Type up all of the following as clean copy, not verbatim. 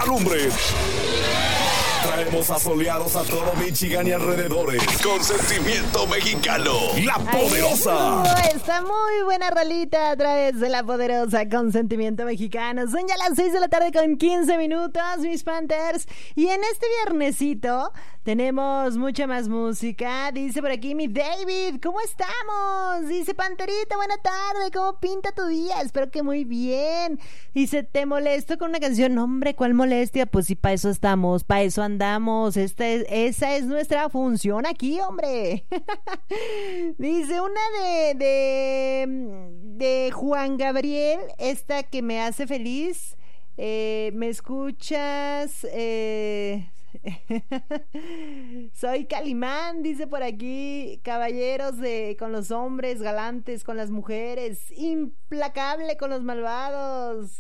lumbre. Traemos asoleados a todo Michigan y alrededores. Con sentimiento mexicano. La Poderosa. Está muy buena rolita a través de La Poderosa con sentimiento mexicano. Son ya las 6 de la tarde con 15 minutos, mis Panthers. Y en este viernesito tenemos mucha más música. Dice por aquí mi David, ¿cómo estamos? Dice Panterita, buena tarde, ¿cómo pinta tu día? Espero que muy bien. Dice, ¿te molesto con una canción? No, hombre, ¿cuál molestia? Pues sí, para eso estamos, para eso andamos. Esa es nuestra función aquí, hombre. Dice una de Juan Gabriel, esta que me hace feliz. ¿Me escuchas? Soy Calimán, dice por aquí. Caballeros con los hombres, galantes con las mujeres, implacable con los malvados.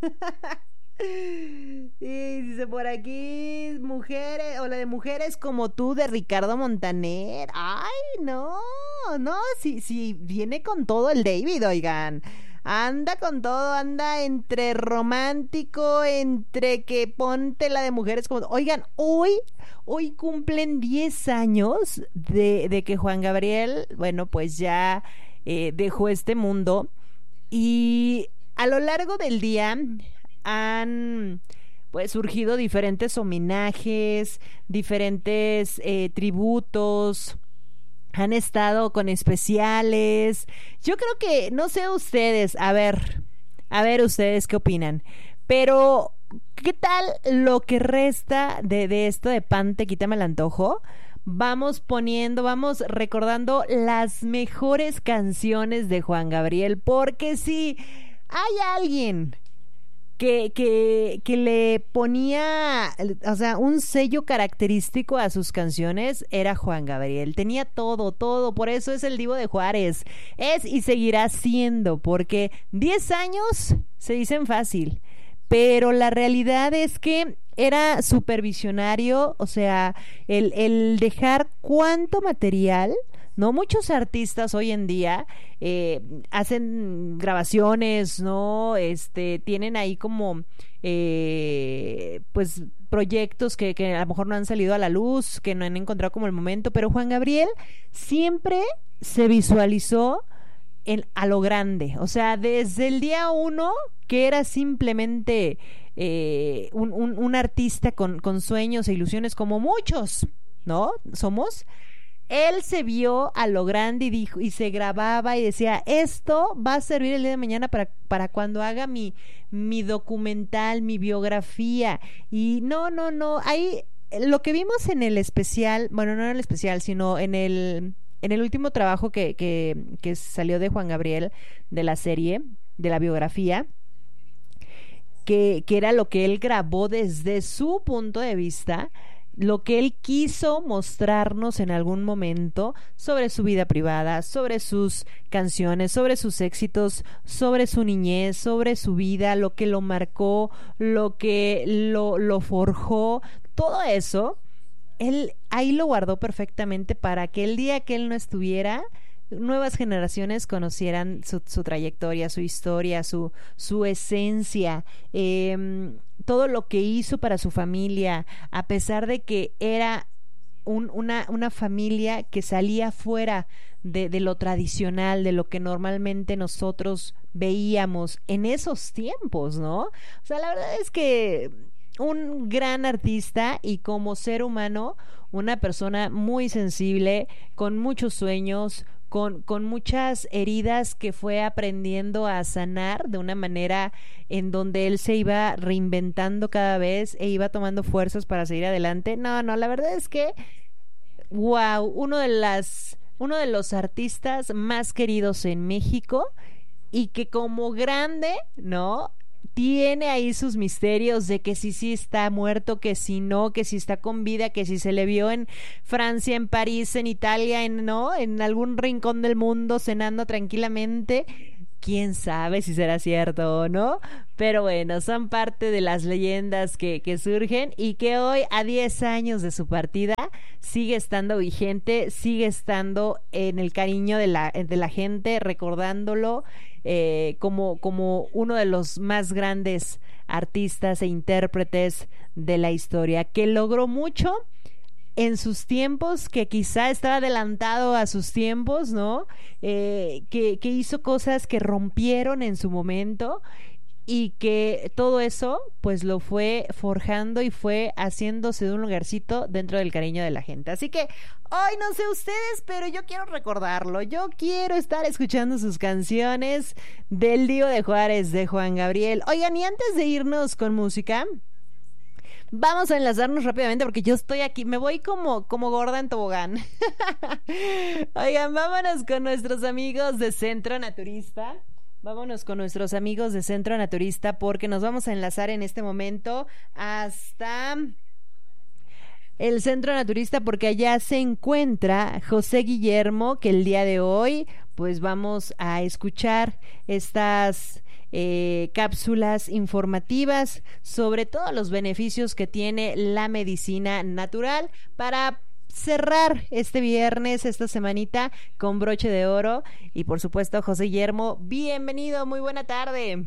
Y dice por aquí, mujeres, o la de Mujeres como tú, de Ricardo Montaner. Ay, no, sí, viene con todo el David, oigan. Anda con todo, anda entre romántico, entre que ponte la de Mujeres como... Oigan, hoy cumplen 10 años de que Juan Gabriel, bueno, pues ya dejó este mundo. Y a lo largo del día han pues surgido diferentes homenajes, diferentes tributos. Han estado con especiales. Yo creo que, no sé ustedes, a ver ustedes qué opinan. Pero, ¿qué tal lo que resta de esto de Pante, quítame el antojo? Vamos recordando las mejores canciones de Juan Gabriel. Porque si hay alguien que le ponía, o sea, un sello característico a sus canciones, era Juan Gabriel. Tenía todo, por eso es el Divo de Juárez. Es y seguirá siendo, porque 10 años se dicen fácil, pero la realidad es que era supervisionario, o sea, el dejar cuánto material. No, muchos artistas hoy en día hacen grabaciones, ¿no? Tienen ahí como pues proyectos que a lo mejor no han salido a la luz, que no han encontrado como el momento, pero Juan Gabriel siempre se visualizó a lo grande, o sea, desde el día uno, que era simplemente un artista con sueños e ilusiones como muchos, ¿no? Somos. Él se vio a lo grande y dijo, y se grababa y decía, esto va a servir el día de mañana para cuando haga mi documental, mi biografía. Y no, ahí lo que vimos en el especial, bueno, no en el especial, sino en el último trabajo que salió de Juan Gabriel, de la serie, de la biografía, que era lo que él grabó desde su punto de vista, lo que él quiso mostrarnos en algún momento sobre su vida privada, sobre sus canciones, sobre sus éxitos, sobre su niñez, sobre su vida, lo que lo marcó, lo que lo forjó, todo eso, él ahí lo guardó perfectamente para que el día que él no estuviera, nuevas generaciones conocieran su trayectoria, su historia, su esencia, todo lo que hizo para su familia, a pesar de que era una familia que salía fuera de lo tradicional, de lo que normalmente nosotros veíamos en esos tiempos, ¿no? O sea, la verdad es que un gran artista y como ser humano, una persona muy sensible, con muchos sueños, con muchas heridas que fue aprendiendo a sanar de una manera en donde él se iba reinventando cada vez e iba tomando fuerzas para seguir adelante. No, la verdad es que wow, uno de los artistas más queridos en México y que como grande, ¿no? Tiene ahí sus misterios de que sí está muerto, que si no, que si está con vida, que si se le vio en Francia, en París, en Italia, en algún rincón del mundo cenando tranquilamente. quién sabe si será cierto o no, pero bueno, son parte de las leyendas que surgen y que hoy, a 10 años de su partida, sigue estando vigente, sigue estando en el cariño de la gente, recordándolo como uno de los más grandes artistas e intérpretes de la historia, que logró mucho en sus tiempos, que quizá estaba adelantado a sus tiempos, ¿no? Que hizo cosas que rompieron en su momento y que todo eso pues lo fue forjando y fue haciéndose de un lugarcito dentro del cariño de la gente. Así que hoy no sé ustedes, pero yo quiero recordarlo, yo quiero estar escuchando sus canciones del Divo de Juárez, de Juan Gabriel. Oigan, y antes de irnos con música, vamos a enlazarnos rápidamente porque yo estoy aquí, me voy como gorda en tobogán. Oigan, vámonos con nuestros amigos de Centro Naturista. Vámonos con nuestros amigos de Centro Naturista porque nos vamos a enlazar en este momento hasta el Centro Naturista porque allá se encuentra José Guillermo, que el día de hoy pues vamos a escuchar estas cápsulas informativas sobre todos los beneficios que tiene la medicina natural para cerrar este viernes, esta semanita con broche de oro. Y por supuesto, José Guillermo, bienvenido, muy buena tarde.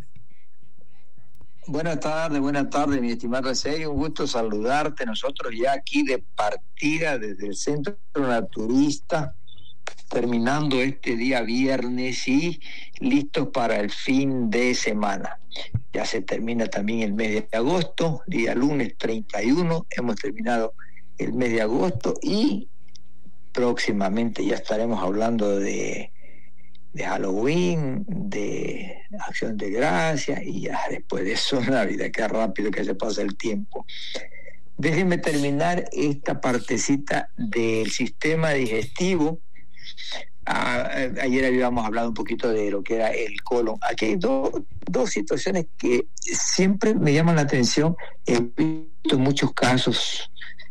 Buenas tardes, mi estimado Sergio, un gusto saludarte. Nosotros ya aquí de partida desde el Centro Naturista, terminando este día viernes y listos para el fin de semana. Ya se termina también el mes de agosto, día lunes 31, hemos terminado el mes de agosto y próximamente ya estaremos hablando de Halloween, de Acción de Gracias y ya después de eso Navidad. Qué rápido que se pasa el tiempo. Déjenme terminar esta partecita del sistema digestivo. Ayer habíamos hablado un poquito de lo que era el colon. Aquí hay dos situaciones que siempre me llaman la atención. He visto muchos casos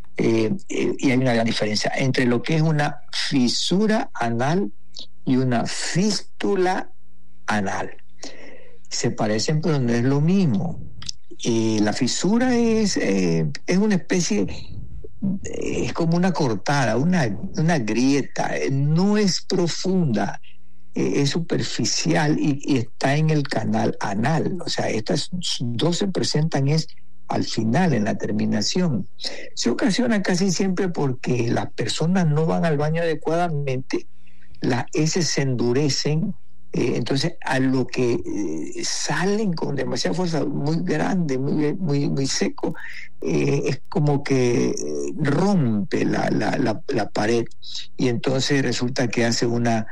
y hay una gran diferencia entre lo que es una fisura anal y una fístula anal. Se parecen, pero no es lo mismo. La fisura es una especie, es como una cortada, una grieta, no es profunda, es superficial y está en el canal anal. O sea, estas dos se presentan al final, en la terminación. Se ocasiona casi siempre porque las personas no van al baño adecuadamente, las heces se endurecen, entonces a lo que salen con demasiada fuerza, muy grande, muy seco, es como que rompe la pared y entonces resulta que hace una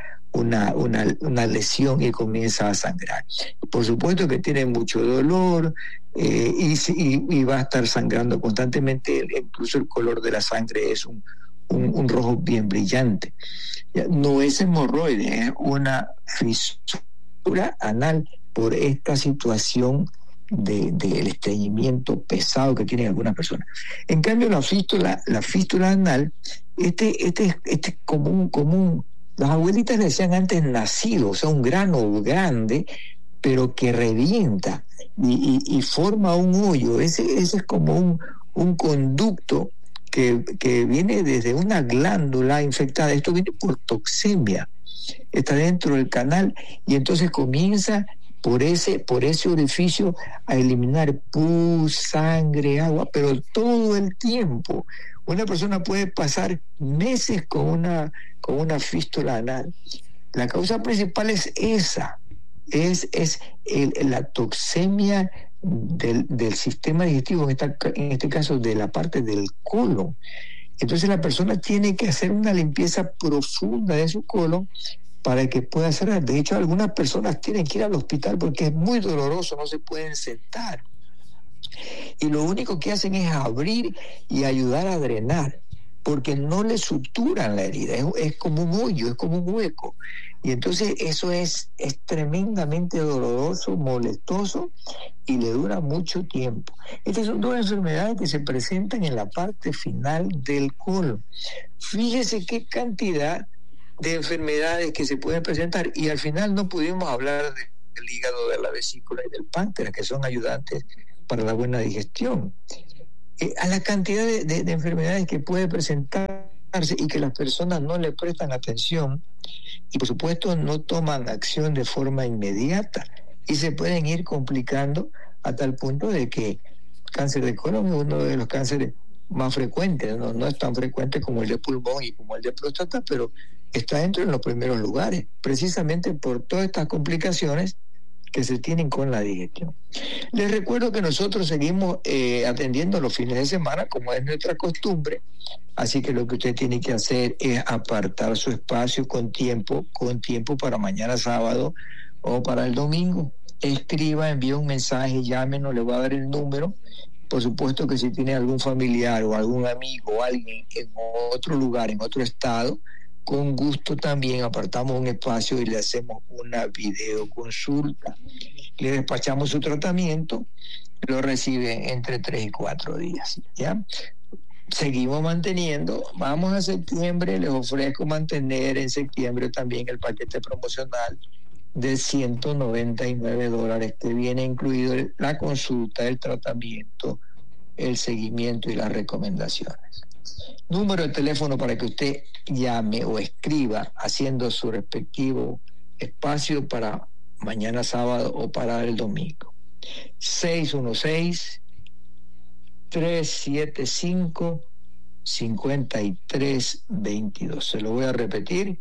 lesión y comienza a sangrar. Por supuesto que tiene mucho dolor y va a estar sangrando constantemente, incluso el color de la sangre es un rojo bien brillante. No es hemorroide, es una fisura anal por esta situación del estreñimiento pesado que tienen algunas personas. En cambio, la fístula anal, este es común. Las abuelitas le decían antes nacido, o sea, un grano grande, pero que revienta y forma un hoyo. Ese es como un conducto que viene desde una glándula infectada. Esto viene por toxemia, está dentro del canal y entonces comienza por ese orificio a eliminar pus, sangre, agua, pero todo el tiempo. Una persona puede pasar meses con una fístula anal. La causa principal es esa, la toxemia del sistema digestivo, en este caso de la parte del colon. Entonces la persona tiene que hacer una limpieza profunda de su colon para que pueda cerrar. De hecho, algunas personas tienen que ir al hospital porque es muy doloroso, no se pueden sentar. Y lo único que hacen es abrir y ayudar a drenar, porque no le suturan la herida, es como un hoyo, es como un hueco. Y entonces eso es tremendamente doloroso, molestoso y le dura mucho tiempo. Estas son dos enfermedades que se presentan en la parte final del colon. Fíjese qué cantidad de enfermedades que se pueden presentar y al final no pudimos hablar del hígado, de la vesícula y del páncreas, que son ayudantes para la buena digestión. A la cantidad de enfermedades que puede presentarse y que las personas no le prestan atención y por supuesto no toman acción de forma inmediata y se pueden ir complicando a tal punto de que cáncer de colon es uno de los cánceres más frecuentes, no es tan frecuente como el de pulmón y como el de próstata, pero está dentro de los primeros lugares, precisamente por todas estas complicaciones que se tienen con la digestión. Les recuerdo que nosotros seguimos atendiendo los fines de semana, como es nuestra costumbre, así que lo que usted tiene que hacer es apartar su espacio con tiempo para mañana sábado o para el domingo. Escriba, envíe un mensaje, llámenos, le voy a dar el número. Por supuesto que si tiene algún familiar o algún amigo o alguien en otro lugar, en otro estado, con gusto también apartamos un espacio y le hacemos una videoconsulta. Le despachamos su tratamiento, lo recibe entre 3 y 4 días. ¿Ya? Seguimos manteniendo. Vamos a septiembre, les ofrezco mantener en septiembre también el paquete promocional de $199 que viene incluido la consulta, el tratamiento, el seguimiento y las recomendaciones. Número de teléfono para que usted llame o escriba haciendo su respectivo espacio para mañana sábado o para el domingo. 616-375-5322. Se lo voy a repetir.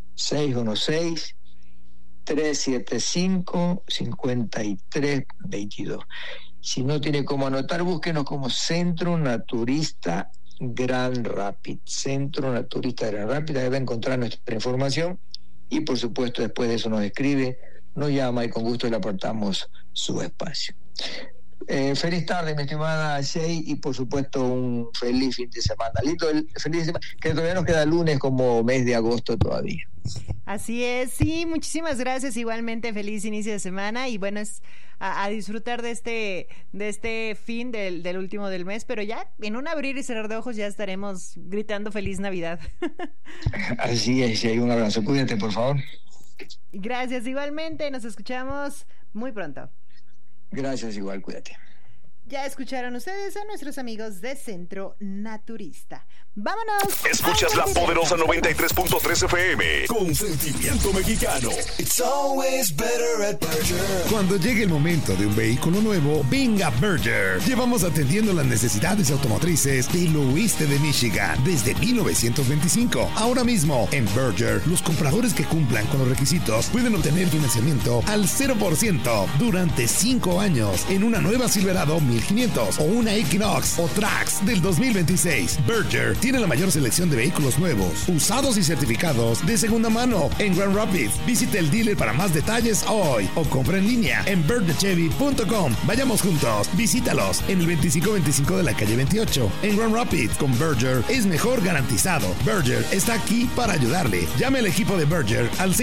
616-375-5322. Si no tiene cómo anotar, búsquenos como Centro Naturista Grand Rapids. Centro Naturista Grand Rapids. Ahí va a encontrar nuestra información y por supuesto después de eso nos escribe, nos llama y con gusto le aportamos su espacio. Feliz tarde, mi estimada Shey, y por supuesto un feliz fin de semana. Lindo feliz semana, que todavía nos queda lunes como mes de agosto todavía. Así es, sí, muchísimas gracias, igualmente feliz inicio de semana y bueno, es a disfrutar de este fin del último del mes, pero ya en un abrir y cerrar de ojos ya estaremos gritando feliz Navidad. Así es, Shey, un abrazo, cuídate por favor. Gracias, igualmente, nos escuchamos muy pronto. Gracias, igual, cuídate. Ya escucharon ustedes a nuestros amigos de Centro Naturista. ¡Vámonos! Escuchas La Poderosa 93.3 FM con sentimiento mexicano. It's always better at Berger. Cuando llegue el momento de un vehículo nuevo, venga Berger. Llevamos atendiendo las necesidades automotrices del oeste de Michigan desde 1925. Ahora mismo, en Berger, los compradores que cumplan con los requisitos pueden obtener financiamiento al 0% durante 5 años en una nueva Silverado 1500 o una Equinox o Trax del 2026. Berger tiene la mayor selección de vehículos nuevos, usados y certificados de segunda mano en Grand Rapids. Visite el dealer para más detalles hoy o compra en línea en bergerchevy.com. Vayamos juntos, visítalos en el 2525 de la calle 28 en Grand Rapids. Con Berger es mejor garantizado. Berger está aquí para ayudarle. Llame al equipo de Berger al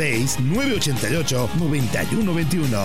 616-988-9121.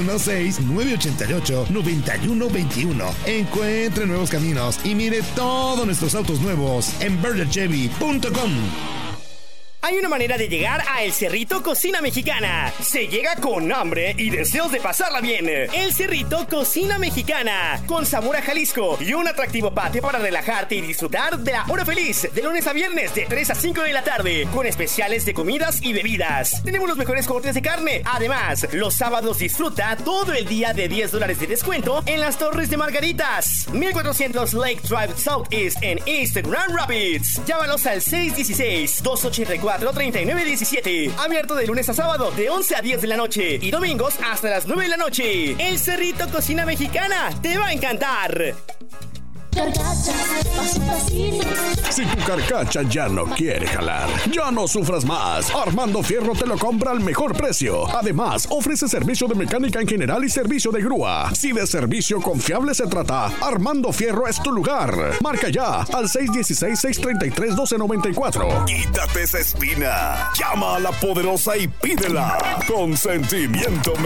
616-988-9121. Encuentre nuevos caminos y mire todos nuestros autos nuevos en bergerchevy.com. Hay una manera de llegar a El Cerrito Cocina Mexicana. Se llega con hambre y deseos de pasarla bien. El Cerrito Cocina Mexicana, con sabor a Jalisco y un atractivo patio para relajarte y disfrutar de la hora feliz. De lunes a viernes, de 3 a 5 de la tarde, con especiales de comidas y bebidas. Tenemos los mejores cortes de carne. Además, los sábados disfruta todo el día de $10 de descuento en las Torres de Margaritas. 1400 Lake Drive Southeast en East Grand Rapids. Llámalos al 616-284-3917. Abierto de lunes a sábado de 11 a 10 de la noche y domingos hasta las 9 de la noche. El Cerrito Cocina Mexicana te va a encantar. Si tu carcacha ya no quiere jalar, ya no sufras más. Armando Fierro te lo compra al mejor precio. Además, ofrece servicio de mecánica en general y servicio de grúa. Si de servicio confiable se trata, Armando Fierro es tu lugar. Marca ya al 616-633-1294. Quítate esa espina. Llama a La Poderosa y pídela. Con sentimiento